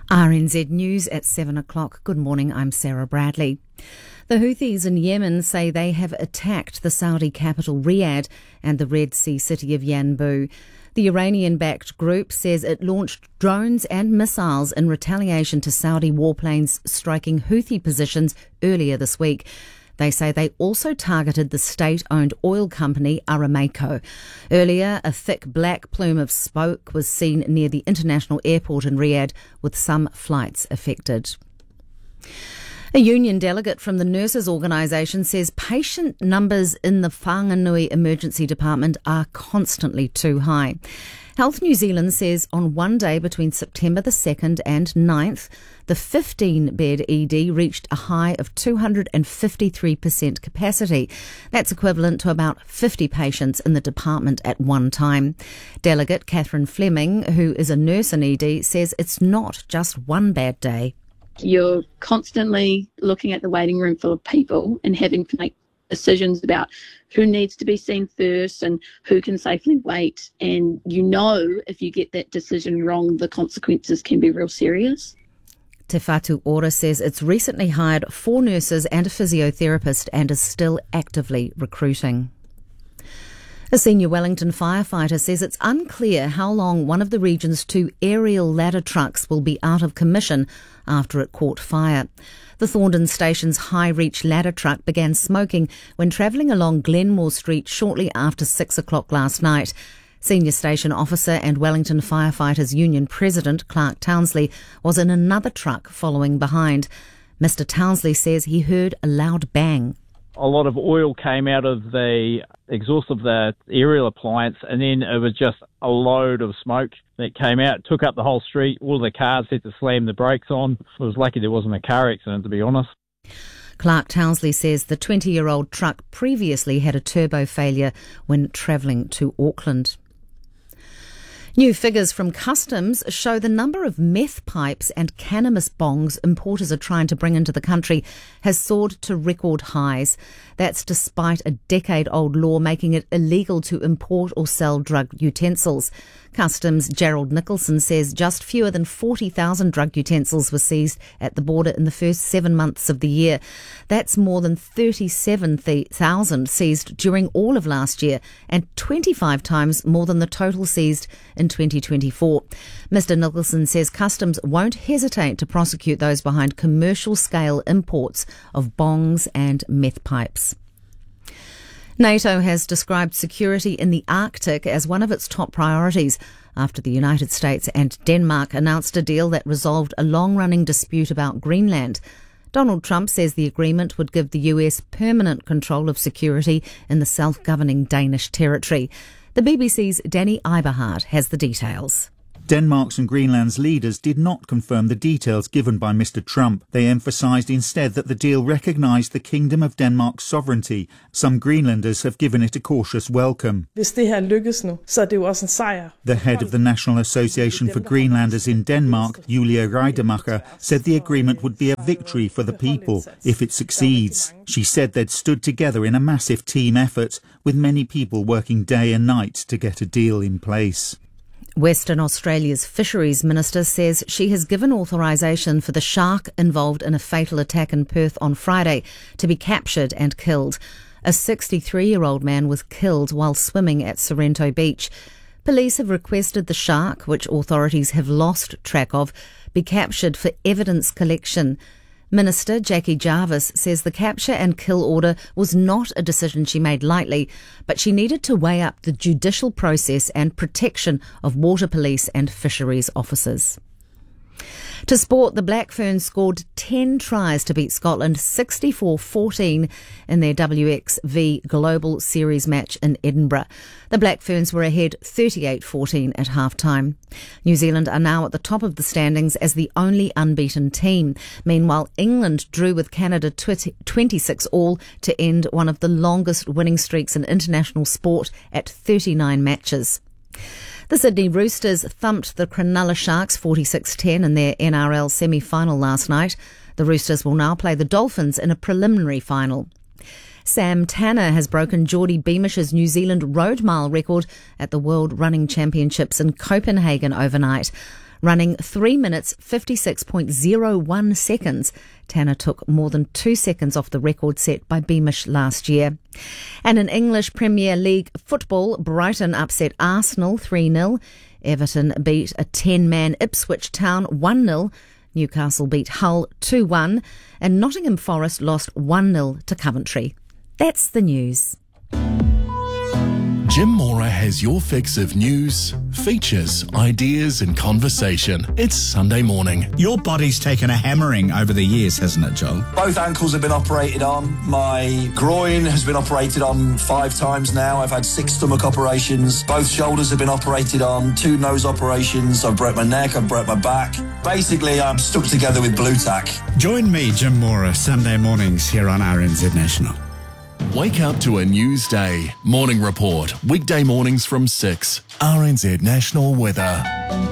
RNZ News at 7 o'clock. Good morning, I'm Sarah Bradley. The Houthis in Yemen say they have attacked the Saudi capital Riyadh and the Red Sea city of Yanbu. The Iranian-backed group says it launched drones and missiles in retaliation to Saudi warplanes striking Houthi positions earlier this week. They say they also targeted the state-owned oil company Aramco. Earlier, a thick black plume of smoke was seen near the international airport in Riyadh, with some flights affected. A union delegate from the nurses' organisation says patient numbers in the Whanganui Emergency Department are constantly too high. Health New Zealand says on one day between September the 2nd and 9th, the 15-bed ED reached a high of 253% capacity. That's equivalent to about 50 patients in the department at one time. Delegate Catherine Fleming, who is a nurse in ED, says it's not just one bad day. You're constantly looking at the waiting room full of people and having to make decisions about who needs to be seen first and who can safely wait. And if you get that decision wrong, the consequences can be real serious. Te Whatu Ora says it's recently hired 4 nurses and a physiotherapist and is still actively recruiting. A senior Wellington firefighter says it's unclear how long one of the region's 2 aerial ladder trucks will be out of commission after it caught fire. The Thorndon Station's high reach ladder truck began smoking when travelling along Glenmore Street shortly after 6 o'clock last night. Senior station officer and Wellington Firefighters Union President Clark Townsley was in another truck following behind. Mr Townsley says he heard a loud bang. A lot of oil came out of the exhaust of the aerial appliance, and then it was just a load of smoke that came out, took up the whole street. All the cars had to slam the brakes on. I was lucky there wasn't a car accident, to be honest. Clark Townsley says the 20-year-old truck previously had a turbo failure when travelling to Auckland. New figures from Customs show the number of meth pipes and cannabis bongs importers are trying to bring into the country has soared to record highs. That's despite a decade-old law making it illegal to import or sell drug utensils. Customs' Gerald Nicholson says just fewer than 40,000 drug utensils were seized at the border in the first 7 months of the year. That's more than 37,000 seized during all of last year and 25 times more than the total seized in 2024. Mr Nicholson says Customs won't hesitate to prosecute those behind commercial-scale imports of bongs and meth pipes. NATO has described security in the Arctic as one of its top priorities after the United States and Denmark announced a deal that resolved a long-running dispute about Greenland. Donald Trump says the agreement would give the US permanent control of security in the self-governing Danish territory. The BBC's Danny Eberhard has the details. Denmark's and Greenland's leaders did not confirm the details given by Mr Trump. They emphasised instead that the deal recognised the Kingdom of Denmark's sovereignty. Some Greenlanders have given it a cautious welcome. The head of the National Association for Greenlanders in Denmark, Julia Reidemacher, said the agreement would be a victory for the people if it succeeds. She said they'd stood together in a massive team effort, with many people working day and night to get a deal in place. Western Australia's Fisheries Minister says she has given authorisation for the shark involved in a fatal attack in Perth on Friday to be captured and killed. A 63-year-old man was killed while swimming at Sorrento Beach. Police have requested the shark, which authorities have lost track of, be captured for evidence collection. Minister Jackie Jarvis says the capture and kill order was not a decision she made lightly, but she needed to weigh up the judicial process and protection of water police and fisheries officers. To sport, the Black Ferns scored 10 tries to beat Scotland 64-14 in their WXV Global Series match in Edinburgh. The Black Ferns were ahead 38-14 at half-time. New Zealand are now at the top of the standings as the only unbeaten team. Meanwhile, England drew with Canada 26-all to end one of the longest winning streaks in international sport at 39 matches. The Sydney Roosters thumped the Cronulla Sharks 46-10 in their NRL semi-final last night. The Roosters will now play the Dolphins in a preliminary final. Sam Tanner has broken Geordie Beamish's New Zealand road mile record at the World Running Championships in Copenhagen overnight. Running 3 minutes 56.01 seconds, Tanner took more than 2 seconds off the record set by Beamish last year. And in English Premier League football, Brighton upset Arsenal 3-0. Everton beat a 10-man Ipswich Town 1-0. Newcastle beat Hull 2-1. And Nottingham Forest lost 1-0 to Coventry. That's the news. Jim Mora has your fix of news, features, ideas and conversation. It's Sunday morning. Your body's taken a hammering over the years, hasn't it, Joel? Both ankles have been operated on. My groin has been operated on 5 times now. I've had 6 stomach operations. Both shoulders have been operated on. 2 nose operations. I've broke my neck. I've broke my back. Basically, I'm stuck together with blue tack. Join me, Jim Mora, Sunday mornings here on RNZ National. Wake up to a news day. Morning Report. Weekday mornings from 6. RNZ National Weather.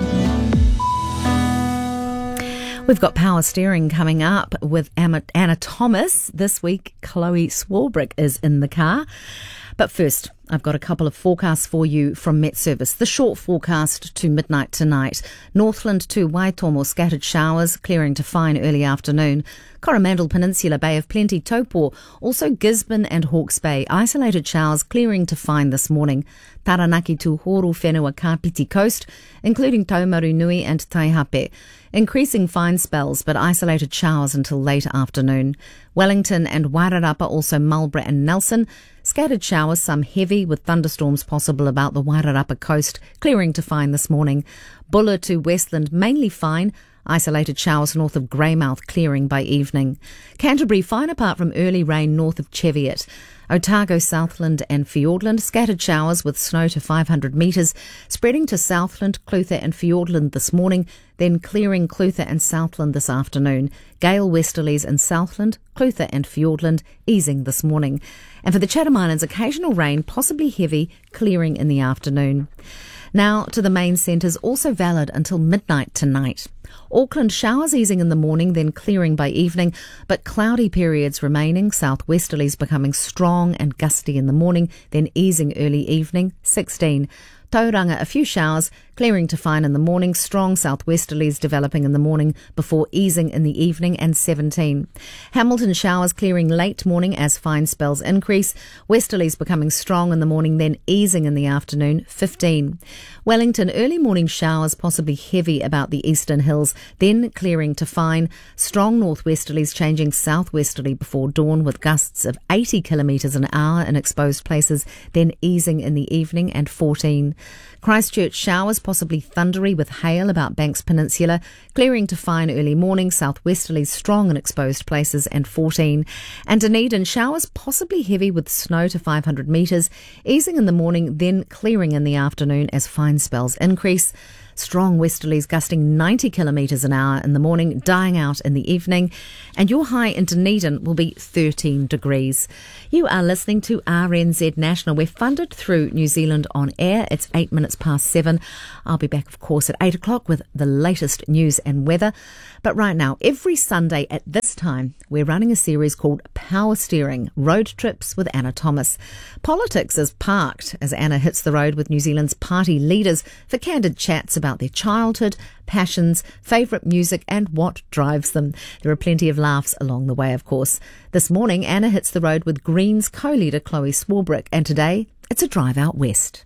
We've got Power Steering coming up with Anna Thomas. This week, Chloe Swarbrick is in the car. But first, I've got a couple of forecasts for you from Met Service. The short forecast to midnight tonight. Northland to Waitomo, scattered showers, clearing to fine early afternoon. Coromandel Peninsula, Bay of Plenty, Taupo. Also Gisborne and Hawke's Bay, isolated showers, clearing to fine this morning. Taranaki to Horu Whenua, Kapiti Coast, including Taumaru Nui and Taihape. Increasing fine spells, but isolated showers until late afternoon. Wellington and Wairarapa, also Marlborough and Nelson. Scattered showers, some heavy, with thunderstorms possible about the Wairarapa coast, clearing to fine this morning. Buller to Westland, mainly fine. Isolated showers north of Greymouth, clearing by evening. Canterbury, fine apart from early rain north of Cheviot. Otago, Southland and Fiordland, scattered showers with snow to 500 metres, spreading to Southland, Clutha and Fiordland this morning, then clearing Clutha and Southland this afternoon. Gale westerlies in Southland, Clutha and Fiordland, easing this morning. And for the Chatham Islands, occasional rain, possibly heavy, clearing in the afternoon. Now to the main centres, also valid until midnight tonight. Auckland, showers easing in the morning, then clearing by evening, but cloudy periods remaining, southwesterlies becoming strong and gusty in the morning, then easing early evening, 16. Tauranga, a few showers, clearing to fine in the morning, strong southwesterlies developing in the morning before easing in the evening, and 17. Hamilton, showers clearing late morning as fine spells increase, westerlies becoming strong in the morning, then easing in the afternoon, 15. Wellington, early morning showers, possibly heavy about the eastern hills, then clearing to fine, strong northwesterlies changing southwesterly before dawn with gusts of 80 kilometres an hour in exposed places, then easing in the evening, and 14. Christchurch, showers possibly thundery with hail about Banks Peninsula, clearing to fine early morning, southwesterlies strong in exposed places, and 14. And Dunedin, showers possibly heavy with snow to 500 metres, easing in the morning, then clearing in the afternoon as fine spells increase. Strong westerlies gusting 90 kilometres an hour in the morning, dying out in the evening. And your high in Dunedin will be 13 degrees. You are listening to RNZ National. We're funded through New Zealand On Air. It's 8 minutes past 7. I'll be back, of course, at 8 o'clock with the latest news and weather. But right now, every Sunday at this time, we're running a series called Power Steering, Road Trips with Anna Thomas. Politics is parked as Anna hits the road with New Zealand's party leaders for candid chats about their childhood, passions, favourite music and what drives them. There are plenty of laughs along the way, of course. This morning, Anna hits the road with Greens co-leader Chloe Swarbrick, and today it's a drive out west.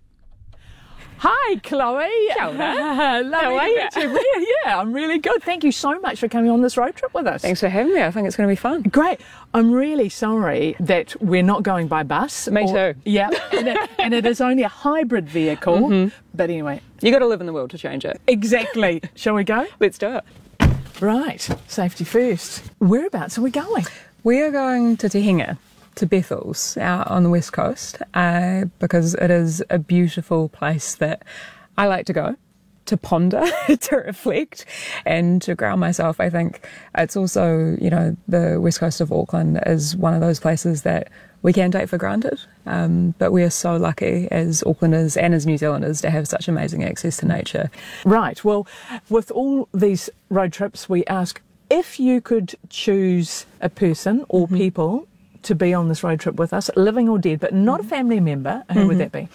Hi, Chloe. Kia ora. How are you? Yeah, I'm really good. Thank you so much for coming on this road trip with us. Thanks for having me. I think it's going to be fun. Great. I'm really sorry that we're not going by bus. Me too. Yeah, and it is only a hybrid vehicle. Mm-hmm. But anyway. You got to live in the world to change it. Exactly. Shall we go? Let's do it. Right. Safety first. Whereabouts are we going? We are going to Te Hinga, to Bethells, out on the west coast, because it is a beautiful place that I like to go, to ponder, to reflect, and to ground myself. I think it's also, the west coast of Auckland is one of those places that we can take for granted, but we are so lucky as Aucklanders and as New Zealanders to have such amazing access to nature. Right. Well, with all these road trips, we ask if you could choose a person or people to be on this road trip with us, living or dead, but not a family member, who would that be?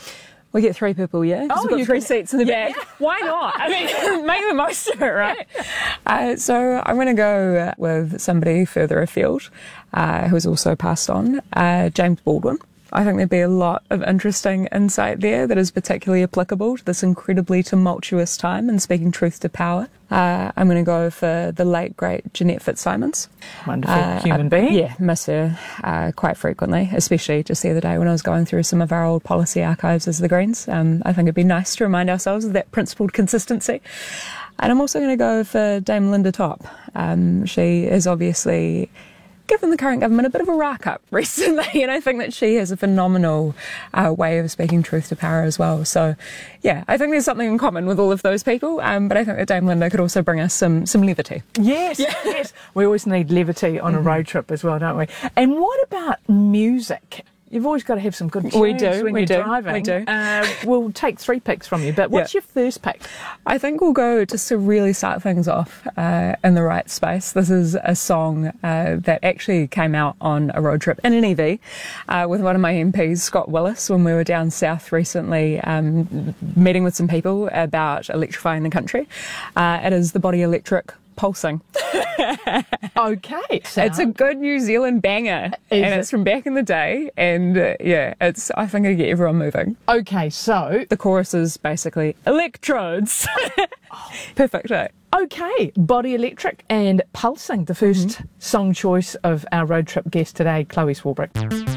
We get 3 people, yeah? 'Cause we've got 3 seats in the back. Yeah. Why not? I mean, make the most of it, right? So I'm going to go with somebody further afield who's also passed on, James Baldwin. I think there'd be a lot of interesting insight there that is particularly applicable to this incredibly tumultuous time in speaking truth to power. I'm going to go for the late, great Jeanette Fitzsimons. Wonderful human being. Yeah, miss her quite frequently, especially just the other day when I was going through some of our old policy archives as the Greens. I think it'd be nice to remind ourselves of that principled consistency. And I'm also going to go for Dame Linda Topp. She is obviously given the current government a bit of a rack up recently, and I think that she has a phenomenal way of speaking truth to power as well. So, yeah, I think there's something in common with all of those people, but I think that Dame Linda could also bring us some levity. Yes, yes. We always need levity on a road trip as well, don't we? And what about music? You've always got to have some good tunes when you're driving. We do. We'll take 3 picks from you, but what's your first pick? I think we'll go, just to really start things off in the right space. This is a song that actually came out on a road trip in an EV with one of my MPs, Scott Willis, when we were down south recently meeting with some people about electrifying the country. It is the Body Electric Pulsing. Okay. So it's a good New Zealand banger, and it's from back in the day, and it's, I think, it'll get everyone moving. Okay, so the chorus is basically electrodes. Perfect, eh? Okay, Body Electric and Pulsing, the first song choice of our road trip guest today, Chloe Swarbrick.